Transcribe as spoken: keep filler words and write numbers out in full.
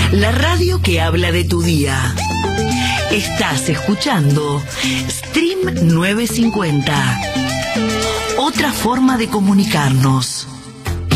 La radio que habla de tu día. Estás escuchando Stream novecientos cincuenta. Otra forma de comunicarnos.